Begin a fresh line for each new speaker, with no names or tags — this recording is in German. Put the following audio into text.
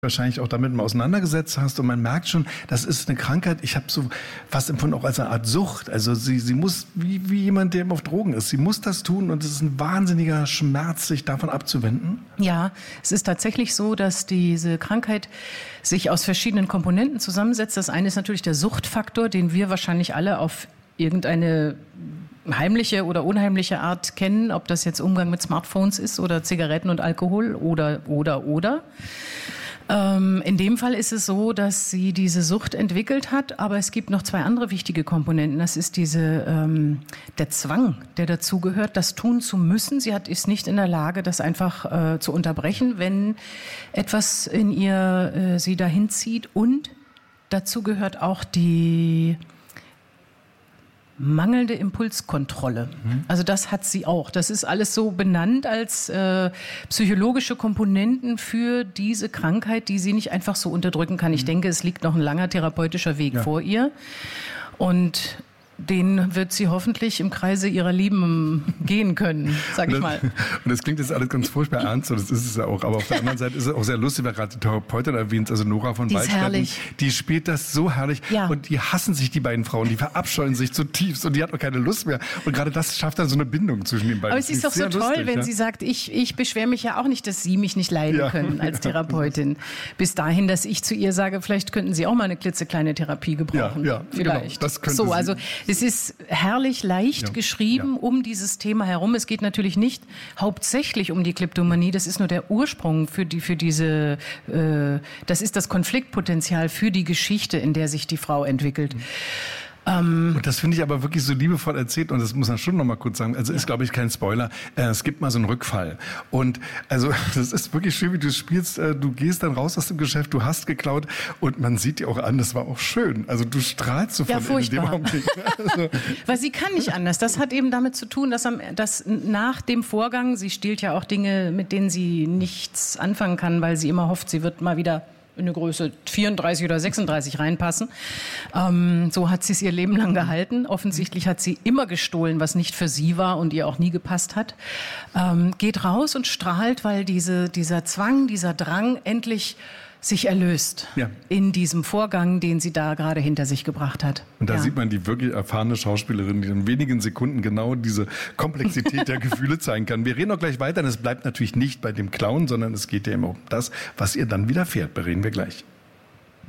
wahrscheinlich auch damit mal auseinandergesetzt hast und man merkt schon, das ist eine Krankheit, ich habe so fast empfunden auch als eine Art Sucht, also sie muss, wie jemand, der auf Drogen ist, sie muss das tun und es ist ein wahnsinniger Schmerz, sich davon abzuwenden.
Ja, es ist tatsächlich so, dass diese Krankheit sich aus verschiedenen Komponenten zusammensetzt. Das eine ist natürlich der Suchtfaktor, den wir wahrscheinlich alle auf irgendeine heimliche oder unheimliche Art kennen, ob das jetzt Umgang mit Smartphones ist oder Zigaretten und Alkohol oder. In dem Fall ist es so, dass sie diese Sucht entwickelt hat, aber es gibt noch zwei andere wichtige Komponenten. Das ist der Zwang, der dazugehört, das tun zu müssen. Sie ist nicht in der Lage, das einfach zu unterbrechen, wenn etwas in ihr sie dahin zieht. Und dazu gehört auch die mangelnde Impulskontrolle. Also das hat sie auch. Das ist alles so benannt als psychologische Komponenten für diese Krankheit, die sie nicht einfach so unterdrücken kann. Ich denke, es liegt noch ein langer therapeutischer Weg vor ihr. Und den wird sie hoffentlich im Kreise ihrer Lieben gehen können, sag ich mal.
Und das klingt jetzt alles ganz furchtbar ernst, und das ist es ja auch. Aber auf der anderen Seite ist es auch sehr lustig, wer gerade die Therapeutin erwähnt, also Nora von Waldstätten. Die spielt das so herrlich. Ja. Und die hassen sich, die beiden Frauen, die verabscheuen sich zutiefst und die hat auch keine Lust mehr. Und gerade das schafft dann so eine Bindung zwischen den beiden.
Aber es ist doch so toll, wenn sie sagt, ich beschwere mich ja auch nicht, dass Sie mich nicht leiden können als Therapeutin. Bis dahin, dass ich zu ihr sage, vielleicht könnten Sie auch mal eine klitzekleine Therapie gebrauchen. Ja, vielleicht. Genau, das könnte so, also es ist herrlich leicht geschrieben um dieses Thema herum. Es geht natürlich nicht hauptsächlich um die Kleptomanie. Das ist nur der Ursprung das ist das Konfliktpotenzial für die Geschichte, in der sich die Frau entwickelt.
Und das finde ich aber wirklich so liebevoll erzählt, und das muss man schon noch mal kurz sagen, also ist, glaube ich, kein Spoiler, es gibt mal so einen Rückfall und also das ist wirklich schön, wie du spielst, du gehst dann raus aus dem Geschäft, du hast geklaut und man sieht dir auch an, das war auch schön, also du strahlst so von in dem Augenblick. Also.
Weil sie kann nicht anders, das hat eben damit zu tun, dass nach dem Vorgang, sie stiehlt ja auch Dinge, mit denen sie nichts anfangen kann, weil sie immer hofft, sie wird mal wieder in eine Größe 34 oder 36 reinpassen. So hat sie es ihr Leben lang gehalten. Offensichtlich hat sie immer gestohlen, was nicht für sie war und ihr auch nie gepasst hat. Geht raus und strahlt, weil dieser Zwang, dieser Drang endlich sich erlöst in diesem Vorgang, den sie da gerade hinter sich gebracht hat.
Und da sieht man die wirklich erfahrene Schauspielerin, die in wenigen Sekunden genau diese Komplexität der Gefühle zeigen kann. Wir reden noch gleich weiter. Und es bleibt natürlich nicht bei dem Clown, sondern es geht ja immer um das, was ihr dann widerfährt. Bereden wir gleich.